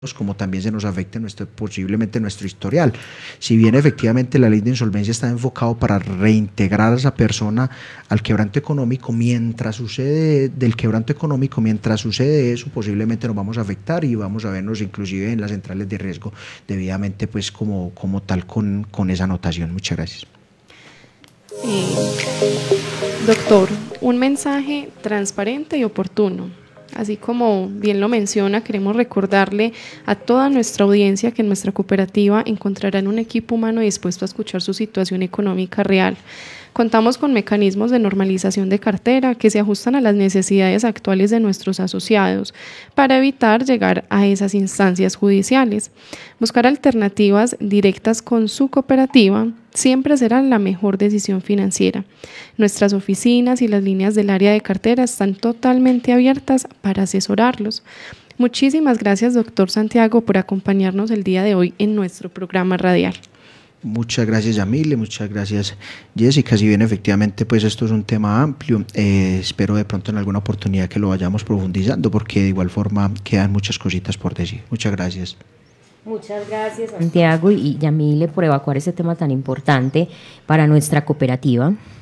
como también se nos afecte posiblemente nuestro historial. Si bien efectivamente la ley de insolvencia está enfocado para reintegrar a esa persona al quebranto económico, mientras sucede eso, posiblemente nos vamos a afectar y vamos a vernos inclusive en las centrales de riesgo debidamente pues como tal con esa anotación. Muchas gracias. Doctor, un mensaje transparente y oportuno. Así como bien lo menciona, queremos recordarle a toda nuestra audiencia que en nuestra cooperativa encontrarán un equipo humano dispuesto a escuchar su situación económica real. Contamos con mecanismos de normalización de cartera que se ajustan a las necesidades actuales de nuestros asociados para evitar llegar a esas instancias judiciales. Buscar alternativas directas con su cooperativa siempre será la mejor decisión financiera. Nuestras oficinas y las líneas del área de cartera están totalmente abiertas para asesorarlos. Muchísimas gracias, doctor Santiago, por acompañarnos el día de hoy en nuestro programa radial. Muchas gracias, Yamile, muchas gracias, Jessica. Si bien efectivamente pues esto es un tema amplio, espero de pronto en alguna oportunidad que lo vayamos profundizando, porque de igual forma quedan muchas cositas por decir. Muchas gracias. Muchas gracias, Santiago y Yamile, por evacuar ese tema tan importante para nuestra cooperativa.